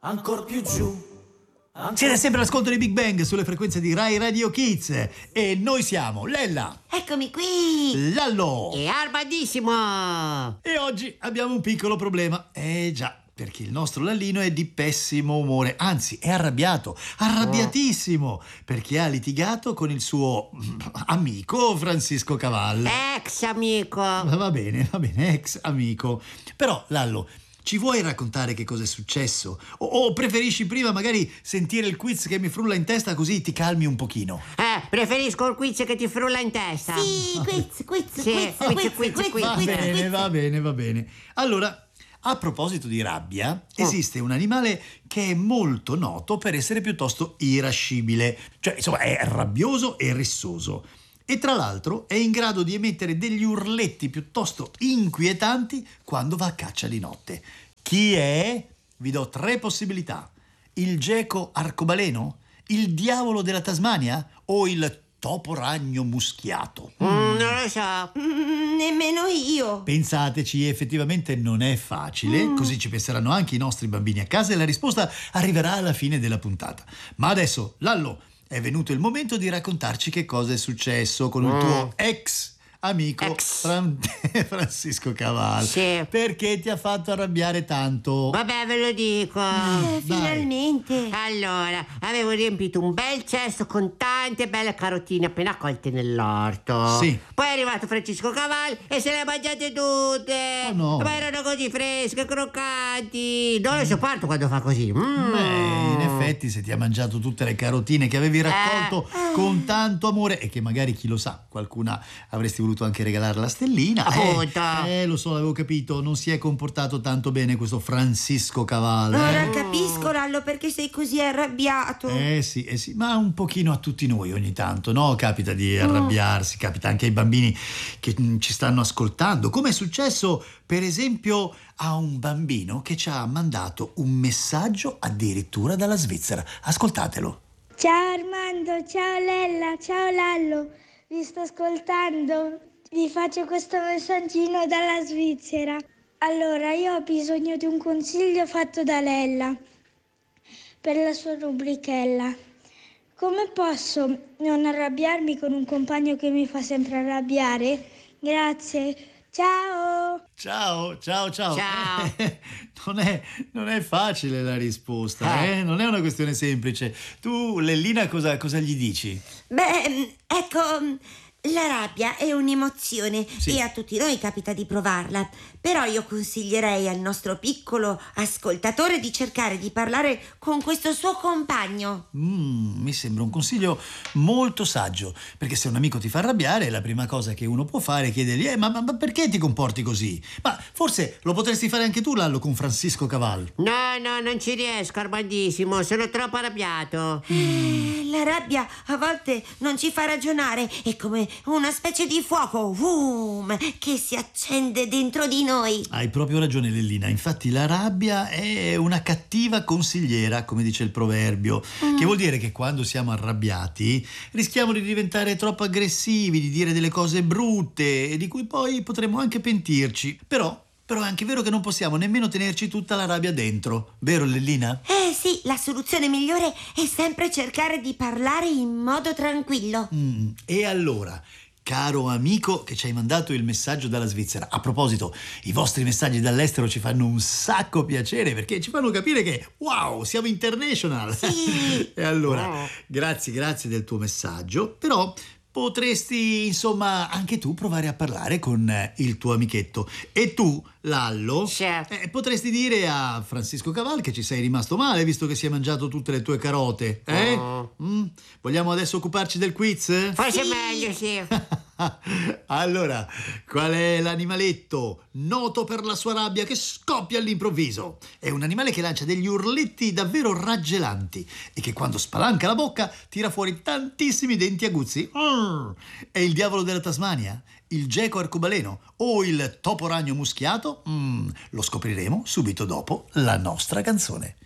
Ancor più giù. Siete sempre all'ascolto di Big Bang sulle frequenze di Rai Radio Kids e noi siamo Lella, Eccomi qui! Lallo E Armadissimo! e oggi abbiamo un piccolo problema. Già, perché il nostro Lallino è di pessimo umore, anzi è arrabbiatissimo, perché ha litigato con il suo amico Francisco Caval. Ex amico! Va bene, ex amico. Però Lallo, ci vuoi raccontare che cosa è successo? O preferisci prima magari sentire il quiz che mi frulla in testa così ti calmi un pochino? Preferisco il quiz che ti frulla in testa. Sì, quiz. Va bene. Allora, a proposito di rabbia, esiste un animale che è molto noto per essere piuttosto irascibile. Cioè, insomma, è rabbioso e rissoso. E tra l'altro è in grado di emettere degli urletti piuttosto inquietanti quando va a caccia di notte. Chi è? Vi do 3 possibilità. Il geco arcobaleno? Il diavolo della Tasmania? O il topo ragno muschiato? Non lo so. Nemmeno io. Pensateci, effettivamente non è facile, così ci penseranno anche i nostri bambini a casa e la risposta arriverà alla fine della puntata. Ma adesso, Lallo, è venuto il momento di raccontarci che cosa è successo con il tuo ex amico Francisco Caval. Sì. Perché ti ha fatto arrabbiare tanto? Vabbè, ve lo dico. Finalmente. Allora, avevo riempito un bel cesto con tante belle carotine appena colte nell'orto. Sì. Poi è arrivato Francisco Caval e se le ha mangiate tutte. Oh no. Ma erano così fresche, croccanti. Non le sopporto quando fa così. Beh, in effetti se ti ha mangiato tutte le carotine che avevi raccolto con tanto amore e che magari, chi lo sa, qualcuna avresti voluto anche regalare la stellina. Appunto. Lo so, l'avevo capito, non si è comportato tanto bene questo Francisco Caval. Ora capisco, Lallo, perché sei così arrabbiato. Sì, ma un pochino a tutti noi ogni tanto, no? Capita di arrabbiarsi, capita anche ai bambini che ci stanno ascoltando, come è successo per esempio a un bambino che ci ha mandato un messaggio addirittura dalla Svizzera. Ascoltatelo. Ciao Armando, ciao Lella, ciao Lallo, vi sto ascoltando, vi faccio questo messaggino dalla Svizzera. Allora, io ho bisogno di un consiglio fatto da Lella per la sua rubrichella. Come posso non arrabbiarmi con un compagno che mi fa sempre arrabbiare? Grazie, ciao! Ciao. Ciao. Non è facile la risposta, non è una questione semplice. Tu, Lellina, cosa gli dici? Beh, ecco, la rabbia è un'emozione Sì. e a tutti noi capita di provarla. Però io consiglierei al nostro piccolo ascoltatore di cercare di parlare con questo suo compagno. Mi sembra un consiglio molto saggio, perché se un amico ti fa arrabbiare, la prima cosa che uno può fare è chiedergli ma perché ti comporti così? Ma forse lo potresti fare anche tu, Lallo, con Francisco Caval. No, non ci riesco, Armandissimo, sono troppo arrabbiato. La rabbia a volte non ci fa ragionare, è come una specie di fuoco che si accende dentro di noi. Hai proprio ragione, Lellina. Infatti la rabbia è una cattiva consigliera, come dice il proverbio, che vuol dire che quando siamo arrabbiati rischiamo di diventare troppo aggressivi, di dire delle cose brutte e di cui poi potremmo anche pentirci. Però è anche vero che non possiamo nemmeno tenerci tutta la rabbia dentro. Vero, Lellina? Sì, la soluzione migliore è sempre cercare di parlare in modo tranquillo. E allora, caro amico che ci hai mandato il messaggio dalla Svizzera, a proposito, i vostri messaggi dall'estero ci fanno un sacco piacere perché ci fanno capire che, wow, siamo international. Sì. E allora, grazie del tuo messaggio, però potresti, insomma, anche tu provare a parlare con il tuo amichetto. E tu, Lallo, potresti dire a Francisco Caval che ci sei rimasto male visto che si è mangiato tutte le tue carote. Vogliamo adesso occuparci del quiz? Forse è meglio, sì. Allora, qual è l'animaletto noto per la sua rabbia che scoppia all'improvviso? È un animale che lancia degli urletti davvero raggelanti e che quando spalanca la bocca tira fuori tantissimi denti aguzzi. È il diavolo della Tasmania? Il geco arcobaleno? O il topo ragno muschiato? Lo scopriremo subito dopo la nostra canzone.